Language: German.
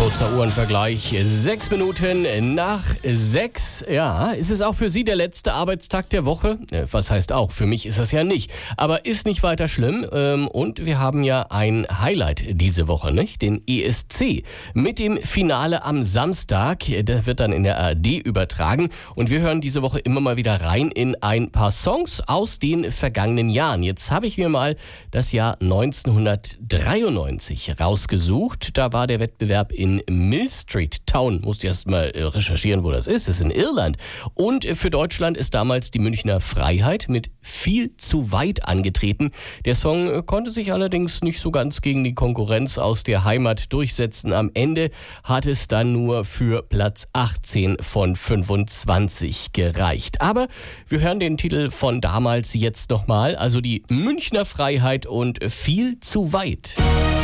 Kurzer Uhrenvergleich, 6 Minuten nach 6. Ja, ist es auch für Sie der letzte Arbeitstag der Woche? Was heißt auch? Für mich ist das ja nicht. Aber ist nicht weiter schlimm. Und wir haben ja ein Highlight diese Woche, nicht? Den ESC mit dem Finale am Samstag. Das wird dann in der ARD übertragen. Und wir hören diese Woche immer mal wieder rein in ein paar Songs aus den vergangenen Jahren. Jetzt habe ich mir mal das Jahr 1993 rausgesucht. Da war der Wettbewerb in Millstreet Town. Musste erst mal recherchieren, wo das ist. Das ist in Irland. Und für Deutschland ist damals die Münchner Freiheit mit Viel zu weit angetreten. Der Song konnte sich allerdings nicht so ganz gegen die Konkurrenz aus der Heimat durchsetzen. Am Ende hat es dann nur für Platz 18 von 25 gereicht. Aber wir hören den Titel von damals jetzt nochmal. Also die Münchner Freiheit und Viel zu weit.